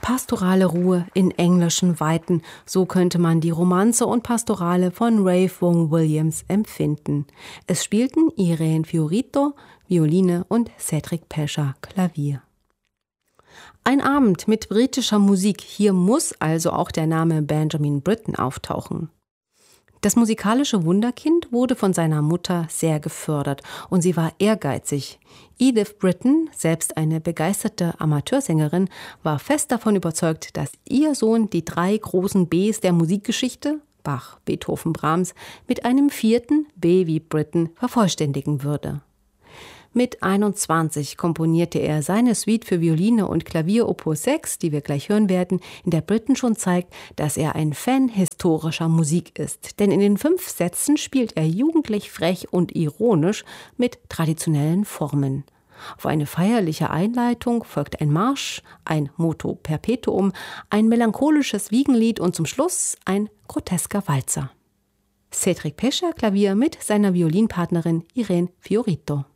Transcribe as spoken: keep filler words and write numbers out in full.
Pastorale Ruhe in englischen Weiten, so könnte man die Romanze und Pastorale von Ralph Vaughan Williams empfinden. Es spielten Irene Fiorito, Violine und Cedric Pescher, Klavier. Ein Abend mit britischer Musik, hier muss also auch der Name Benjamin Britten auftauchen. Das musikalische Wunderkind wurde von seiner Mutter sehr gefördert und sie war ehrgeizig. Edith Britton, selbst eine begeisterte Amateursängerin, war fest davon überzeugt, dass ihr Sohn die drei großen Bs der Musikgeschichte, Bach, Beethoven, Brahms, mit einem vierten B wie Britten vervollständigen würde. Mit einundzwanzig komponierte er seine Suite für Violine und Klavier Opus sechs, die wir gleich hören werden, in der Britten schon zeigt, dass er ein Fan historischer Musik ist. Denn in den fünf Sätzen spielt er jugendlich frech und ironisch mit traditionellen Formen. Auf eine feierliche Einleitung folgt ein Marsch, ein Motu Perpetuum, ein melancholisches Wiegenlied und zum Schluss ein grotesker Walzer. Cedric Pescher, Klavier mit seiner Violinpartnerin Irene Fiorito.